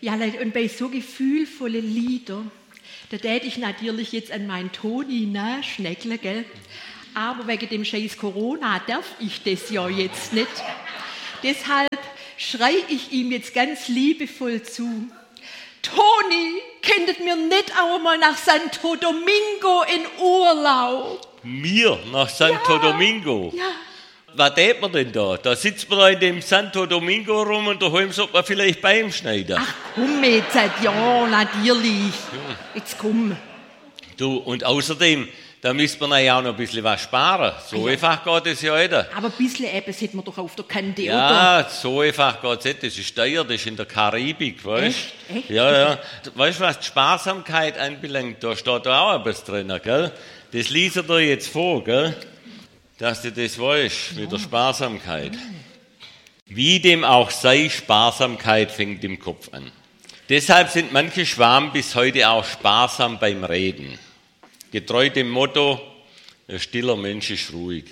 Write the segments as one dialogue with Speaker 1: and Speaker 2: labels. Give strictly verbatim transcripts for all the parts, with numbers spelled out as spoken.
Speaker 1: Ja, und bei so gefühlvollen Liedern, da täte ich natürlich jetzt an meinen Toni nachschnäckeln, gell? Aber wegen dem scheiß Corona darf ich das ja jetzt nicht. Deshalb schreie ich ihm jetzt ganz liebevoll zu. Toni, könntet mir nicht auch mal nach Santo Domingo in Urlaub?
Speaker 2: Mir? Nach Santo
Speaker 1: Ja.
Speaker 2: Domingo?
Speaker 1: Ja.
Speaker 2: Was tät man denn da? Da sitzt man da in dem Santo Domingo rum und daheim sollte man vielleicht bei ihm schneiden.
Speaker 1: Ach komm jetzt, ja, natürlich. Jetzt komm.
Speaker 2: Du, und außerdem, da müsste man ja auch noch ein bisschen was sparen. So
Speaker 1: Ja.
Speaker 2: einfach geht es ja nicht.
Speaker 1: Aber ein bisschen Ebbe hätten wir doch auf der Kante, oder?
Speaker 2: Ja, so einfach geht es nicht. Das ist Steuer, das ist in der Karibik, weißt
Speaker 1: Echt? Echt?
Speaker 2: Ja, ja. Weißt du, was die Sparsamkeit anbelangt? Da steht da auch etwas drin, gell? Das liest er dir jetzt vor, gell? Dass du das weißt, mit der Sparsamkeit. Wie dem auch sei, Sparsamkeit fängt im Kopf an. Deshalb sind manche Schwaben bis heute auch sparsam beim Reden. Getreu dem Motto, ein stiller Mensch ist ruhig.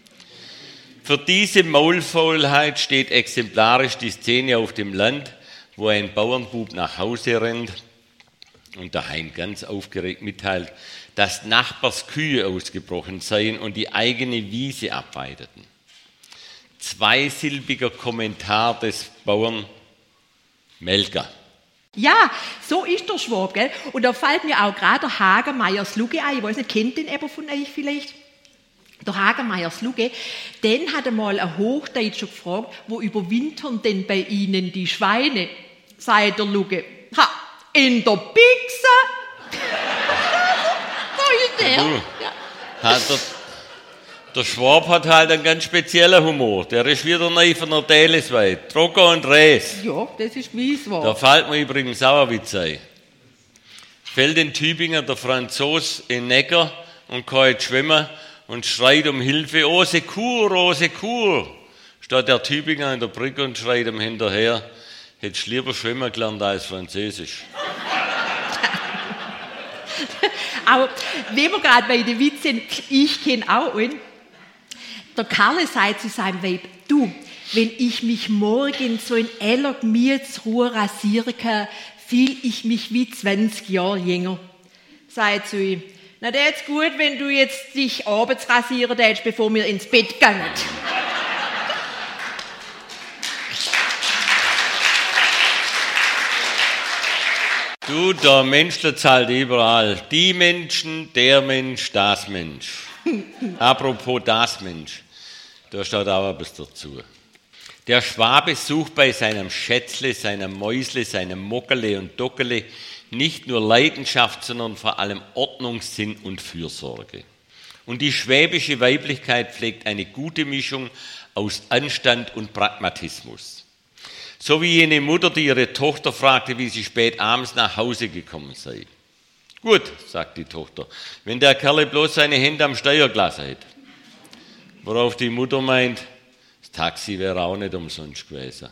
Speaker 2: Für diese Maulfaulheit steht exemplarisch die Szene auf dem Land, wo ein Bauernbub nach Hause rennt und daheim ganz aufgeregt mitteilt, dass Nachbars Kühe ausgebrochen seien und die eigene Wiese abweideten. Zweisilbiger Kommentar des Bauern: Melker.
Speaker 1: Ja, so ist der Schwab, gell? Und da fällt mir auch gerade der Hagermeiers Lugge ein. Ich weiß nicht, kennt den jemand von euch vielleicht? Der Hagermeiers Lugge, den hat einmal ein Hochdeutscher gefragt, wo überwintern denn bei Ihnen die Schweine? Sagt der Lugge, ha, in der Bichse. Da ist der.
Speaker 2: Du,
Speaker 1: Ja.
Speaker 2: hat der, der Schwab hat halt einen ganz speziellen Humor. Der ist wieder neu von der Dälesweit. Trocker und Res.
Speaker 1: Ja, das ist gewiss wahr.
Speaker 2: Da fällt mir übrigens auch ein Witz ein. Fällt in Tübingen der Franzos in den Neckar und kann jetzt schwimmen und schreit um Hilfe, oh Secours, oh Secours. Steht der Tübinger in der Brücke und schreit ihm hinterher, hättest du lieber schwimmen gelernt als Französisch.
Speaker 1: Aber wenn wir gerade bei den Witzen sind, ich kenne auch einen. Der Karle sagt zu seinem Weib, du, wenn ich mich morgen so in aller Gemütsruhe rasieren kann, fühle ich mich wie zwanzig Jahre jünger. Sagt zu ihm, na, der ist gut, wenn du jetzt dich abends rasieren darfst, bevor wir ins Bett gehen.
Speaker 2: Du, der Mensch, der zahlt überall. Die Menschen, der Mensch, das Mensch. Apropos das Mensch, da steht auch etwas dazu. Der Schwabe sucht bei seinem Schätzle, seinem Mäusle, seinem Mockele und Dockele nicht nur Leidenschaft, sondern vor allem Ordnungssinn und Fürsorge. Und die schwäbische Weiblichkeit pflegt eine gute Mischung aus Anstand und Pragmatismus. So wie jene Mutter, die ihre Tochter fragte, wie sie spät abends nach Hause gekommen sei. Gut, sagt die Tochter, wenn der Kerl bloß seine Hände am Steuer gelassen hätte. Worauf die Mutter meint, das Taxi wäre auch nicht umsonst gewesen.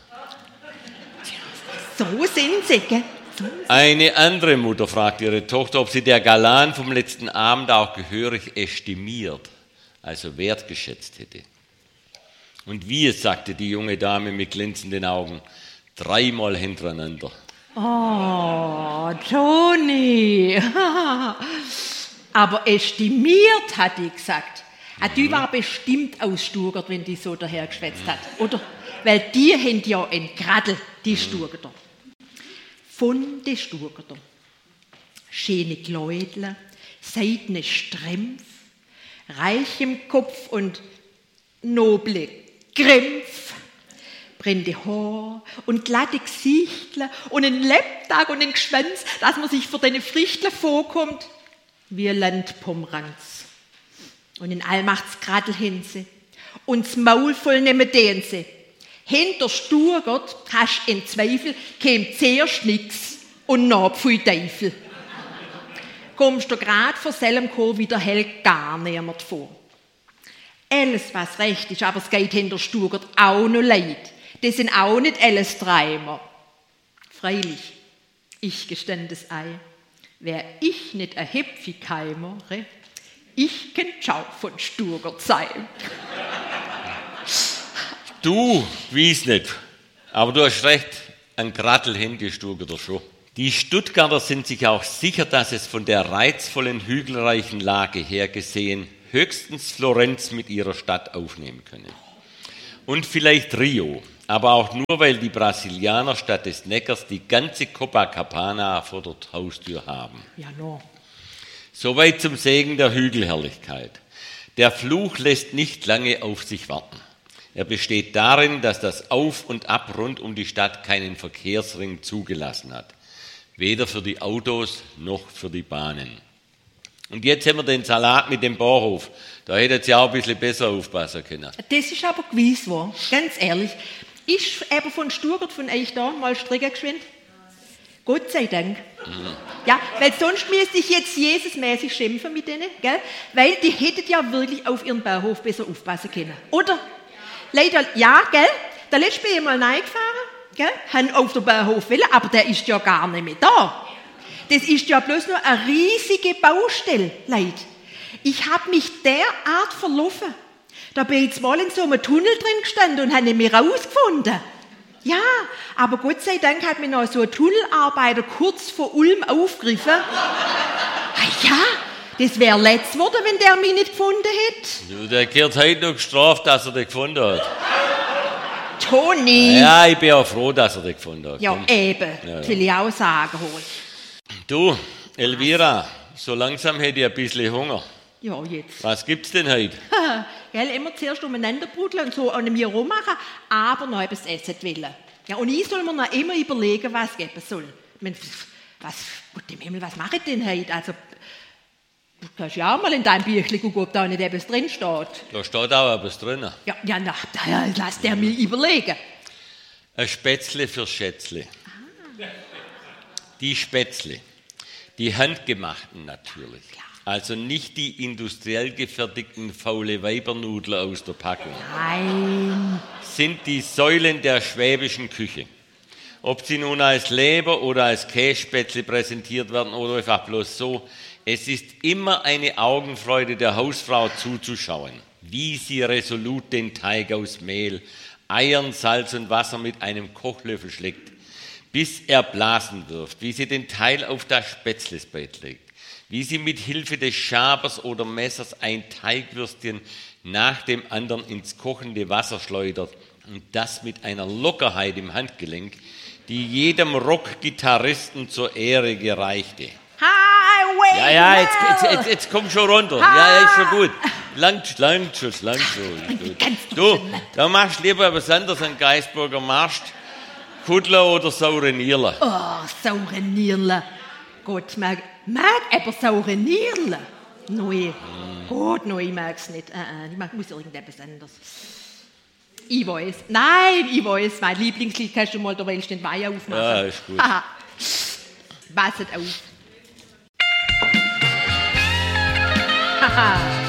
Speaker 1: So sind sie, gell? So sind sie.
Speaker 2: Eine andere Mutter fragt ihre Tochter, ob sie der Galan vom letzten Abend auch gehörig estimiert, also wertgeschätzt hätte. Und wie es, sagte die junge Dame mit glänzenden Augen, dreimal hintereinander.
Speaker 1: Oh, Toni. Aber estimiert, hat die gesagt. Mhm. Die war bestimmt aus Stuttgart, wenn die so dahergeschwätzt hat, oder? Weil die haben ja ein Gradl, die Stuttgarter. Von den Stuttgarter. Schöne Kleidler, seidene Strempf, reich im Kopf und noble Grimpf, brennende Haar und glatte Gesichtler und ein Lebtag und ein Geschwänz, dass man sich für deine Frichtler vorkommt wie ein Landpomeranz. Und in Allmachtsgradl hin sie und das Maul voll nehmen den sie. Hinter Stuttgart hast du in Zweifel, käm zuerst nix und noch pfui Teufel. Kommst du grad vor selem Chor wieder hell gar niemand vor. Alles, was recht ist, aber es geht hinter Stuttgart auch noch leid. Das sind auch nicht alles Treiber. Freilich, ich gestand es ei, wär ich nicht ein Hepfikeimer, ich kenn Schau von Stuttgart sein.
Speaker 2: Du, weiß nicht, aber du hast recht, ein Grattel Händestug oder schon. Die Stuttgarter sind sich auch sicher, dass es von der reizvollen, hügelreichen Lage her gesehen höchstens Florenz mit ihrer Stadt aufnehmen könne. Und vielleicht Rio, aber auch nur, weil die Brasilianer statt des Neckars die ganze Copacabana vor der Haustür haben.
Speaker 1: Ja, no.
Speaker 2: Soweit zum Segen der Hügelherrlichkeit. Der Fluch lässt nicht lange auf sich warten. Er besteht darin, dass das Auf und Ab rund um die Stadt keinen Verkehrsring zugelassen hat. Weder für die Autos noch für die Bahnen. Und jetzt haben wir den Salat mit dem Bauhof. Da hättet ihr auch ein bisschen besser aufpassen können.
Speaker 1: Das ist aber gewiss wahr, ganz ehrlich. Ist eben von Sturgart von euch da mal stricken geschwind? Gott sei Dank. Mhm. Ja, weil sonst müsste ich jetzt Jesusmäßig schimpfen mit denen, gell? Weil die hätten ja wirklich auf ihren Bauhof besser aufpassen können. Oder? Leider, ja, gell? Der letzte bin ich mal reingefahren, gell? Haben auf den Bauhof wollen, aber der ist ja gar nicht mehr da. Das ist ja bloß nur eine riesige Baustelle, Leute. Ich habe mich derart verlaufen. Da bin ich jetzt mal in so einem Tunnel drin gestanden und habe nicht mehr rausgefunden. Ja, aber Gott sei Dank hat mir noch so ein Tunnelarbeiter kurz vor Ulm aufgegriffen. Ah ja, das wäre letzt worden, wenn der mich nicht gefunden hätte.
Speaker 2: Ja, der gehört heute noch gestraft, dass er dich gefunden hat.
Speaker 1: Toni!
Speaker 2: Ja, ich bin auch froh, dass er dich gefunden hat.
Speaker 1: Ja,
Speaker 2: Komm.
Speaker 1: eben,
Speaker 2: Ja, ja.
Speaker 1: will ich auch sagen. Hol.
Speaker 2: Du, Elvira, so langsam hätte ich ein bisschen Hunger.
Speaker 1: Ja, jetzt.
Speaker 2: Was gibt's denn heute?
Speaker 1: Gell, immer zuerst umeinander bruddeln und so an mir rummachen, aber noch etwas essen wollen. Ja, und ich soll mir noch immer überlegen, was geben soll. Ich meine, was, Gott im Himmel, was mache ich denn heute? Also, du kannst ja auch mal in deinem Büchlein gucken, ob da nicht etwas drin steht.
Speaker 2: Da steht auch etwas drin.
Speaker 1: Ja, ja, na, da, lass der mir überlegen.
Speaker 2: Ein Spätzle für Schätzle. Ah. Die Spätzle, die handgemachten natürlich.
Speaker 1: Klar.
Speaker 2: Also nicht die industriell gefertigten faule Weibernudeln aus der Packung.
Speaker 1: Nein.
Speaker 2: Sind die Säulen der schwäbischen Küche. Ob sie nun als Leber oder als Kässpätzle präsentiert werden oder einfach bloß so, es ist immer eine Augenfreude der Hausfrau zuzuschauen, wie sie resolut den Teig aus Mehl, Eiern, Salz und Wasser mit einem Kochlöffel schlägt, bis er Blasen wirft, wie sie den Teil auf das Spätzlesbrett legt, wie sie mit Hilfe des Schabers oder Messers ein Teigwürstchen nach dem anderen ins kochende Wasser schleudert und das mit einer Lockerheit im Handgelenk, die jedem Rockgitarristen zur Ehre gereichte.
Speaker 1: Highway!
Speaker 2: Ja, ja, jetzt, jetzt, jetzt, jetzt komm schon runter. Ja, ja, ist schon gut. Langt, langt schon, langt schon. Du, da machst du lieber etwas anderes, einen Geisburger Marsch, Kuddler oder saure Nierle.
Speaker 1: Oh, saure Nierle. Gott, mag, mag aber saure Nierle. Nein, mm. Gott, nein, ich mag es nicht. Äh, ich muss irgendetwas anderes. Ich weiß. Nein, ich weiß. Mein Lieblingslied kannst du mal, da willst du den Wein aufmachen.
Speaker 2: Ja, ist gut.
Speaker 1: Haha. Passet auf. Haha.